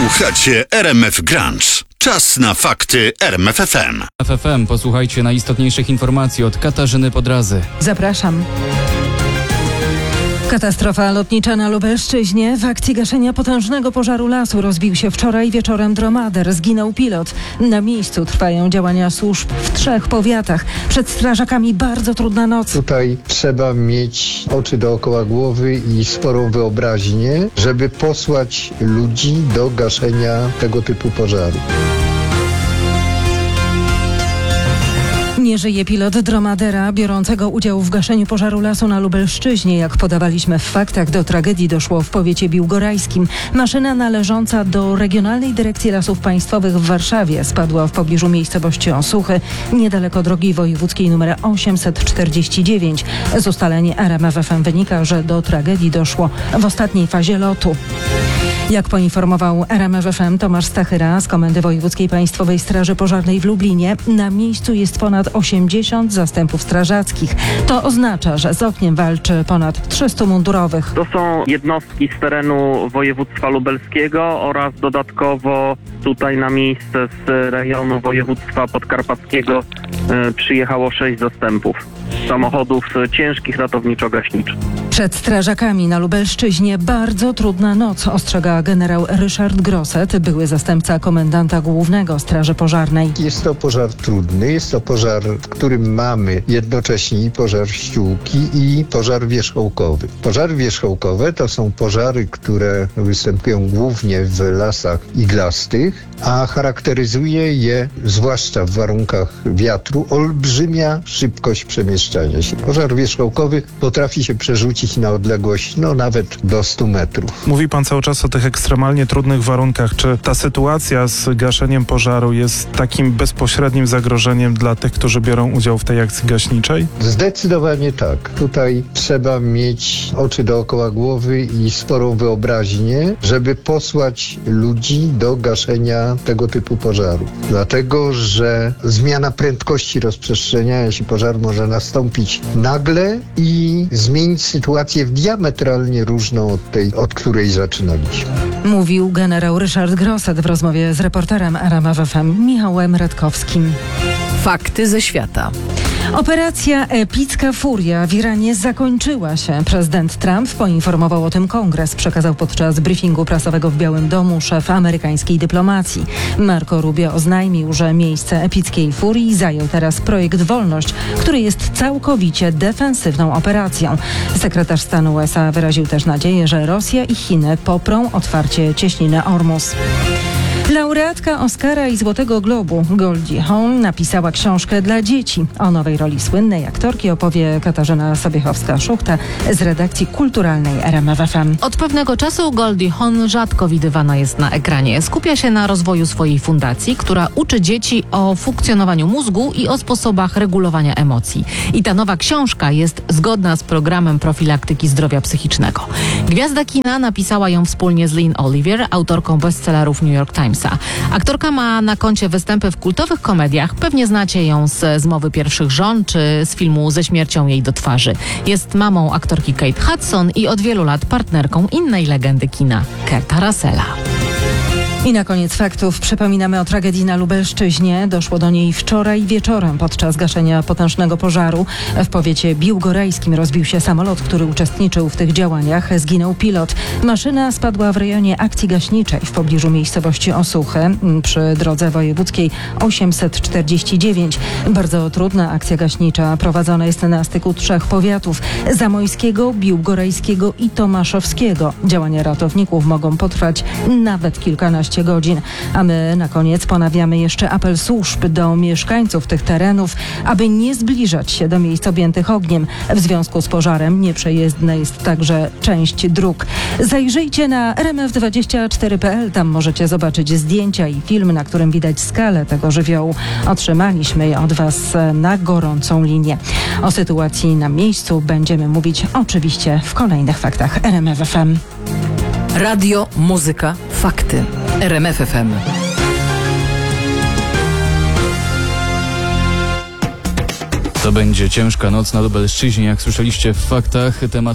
Słuchacie RMF Grunge. Czas na fakty RMF FM. FFM, posłuchajcie najistotniejszych informacji od Katarzyny Podrazy. Zapraszam. Katastrofa lotnicza na Lubelszczyźnie. W akcji gaszenia potężnego pożaru lasu rozbił się wczoraj wieczorem dromader. Zginął pilot. Na miejscu trwają działania służb w 3 powiatach. Przed strażakami bardzo trudna noc. Tutaj trzeba mieć oczy dookoła głowy i sporą wyobraźnię, żeby posłać ludzi do gaszenia tego typu pożaru. Nie żyje pilot dromadera biorącego udział w gaszeniu pożaru lasu na Lubelszczyźnie. Jak podawaliśmy w faktach, do tragedii doszło w powiecie biłgorajskim. Maszyna należąca do Regionalnej Dyrekcji Lasów Państwowych w Warszawie spadła w pobliżu miejscowości Osuchy, niedaleko drogi wojewódzkiej nr 849. Z ustaleń RMF FM wynika, że do tragedii doszło w ostatniej fazie lotu. Jak poinformował RMF FM Tomasz Stachyra z Komendy Wojewódzkiej Państwowej Straży Pożarnej w Lublinie, na miejscu jest ponad 80 zastępów strażackich. To oznacza, że z ogniem walczy ponad 300 mundurowych. To są jednostki z terenu województwa lubelskiego oraz dodatkowo tutaj na miejsce z rejonu województwa podkarpackiego przyjechało 6 zastępów samochodów ciężkich ratowniczo-gaśniczych. Przed strażakami na Lubelszczyźnie bardzo trudna noc, ostrzega generał Ryszard Grosset, były zastępca komendanta głównego Straży Pożarnej. Jest to pożar trudny, jest to pożar, w którym mamy jednocześnie i pożar ściółki i pożar wierzchołkowy. Pożary wierzchołkowe to są pożary, które występują głównie w lasach iglastych, a charakteryzuje je, zwłaszcza w warunkach wiatru, olbrzymia szybkość przemieszczania się. Pożar wierzchołkowy potrafi się przerzucić na odległość nawet do 100 metrów. Mówi pan cały czas o tych ekstremalnie trudnych warunkach. Czy ta sytuacja z gaszeniem pożaru jest takim bezpośrednim zagrożeniem dla tych, którzy biorą udział w tej akcji gaśniczej? Zdecydowanie tak. Tutaj trzeba mieć oczy dookoła głowy i sporą wyobraźnię, żeby posłać ludzi do gaszenia tego typu pożaru. Dlatego, że zmiana prędkości rozprzestrzeniania się pożaru może nastąpić nagle i zmienić sytuację w diametralnie różną od tej, od której zaczynaliśmy. Mówił generał Ryszard Grosset w rozmowie z reporterem RMF FM Michałem Radkowskim. Fakty ze świata. Operacja Epicka Furia w Iranie zakończyła się. Prezydent Trump poinformował o tym Kongres, przekazał podczas briefingu prasowego w Białym Domu szef amerykańskiej dyplomacji. Marco Rubio oznajmił, że miejsce epickiej furii zajął teraz projekt Wolność, który jest całkowicie defensywną operacją. Sekretarz stanu USA wyraził też nadzieję, że Rosja i Chiny poprą otwarcie cieśniny Ormus. Laureatka Oscara i Złotego Globu Goldie Hawn napisała książkę dla dzieci. O nowej roli słynnej aktorki opowie Katarzyna Sobiechowska-Szuchta z redakcji kulturalnej RMF FM. Od pewnego czasu Goldie Hawn rzadko widywana jest na ekranie. Skupia się na rozwoju swojej fundacji, która uczy dzieci o funkcjonowaniu mózgu i o sposobach regulowania emocji. I ta nowa książka jest zgodna z programem profilaktyki zdrowia psychicznego. Gwiazda kina napisała ją wspólnie z Lynn Olivier, autorką bestsellerów New York Times. Aktorka ma na koncie występy w kultowych komediach. Pewnie znacie ją z Zmowy pierwszych żon czy z filmu Ze śmiercią jej do twarzy. Jest mamą aktorki Kate Hudson i od wielu lat partnerką innej legendy kina, Kurta Russella. I na koniec faktów przypominamy o tragedii na Lubelszczyźnie. Doszło do niej wczoraj wieczorem podczas gaszenia potężnego pożaru. W powiecie biłgorajskim rozbił się samolot, który uczestniczył w tych działaniach. Zginął pilot. Maszyna spadła w rejonie akcji gaśniczej w pobliżu miejscowości Osuchy przy drodze wojewódzkiej 849. Bardzo trudna akcja gaśnicza prowadzona jest na styku 3 powiatów: zamojskiego, biłgorajskiego i tomaszowskiego. Działania ratowników mogą potrwać nawet kilkanaście godzin. A my na koniec ponawiamy jeszcze apel służb do mieszkańców tych terenów, aby nie zbliżać się do miejsc objętych ogniem. W związku z pożarem nieprzejezdna jest także część dróg. Zajrzyjcie na rmf24.pl, tam możecie zobaczyć zdjęcia i film, na którym widać skalę tego żywiołu. Otrzymaliśmy je od Was na gorącą linię. O sytuacji na miejscu będziemy mówić oczywiście w kolejnych faktach RMF FM. Radio, muzyka, fakty. RMF FM. To będzie ciężka noc na Lubelszczyźnie, jak słyszeliście w faktach. Temat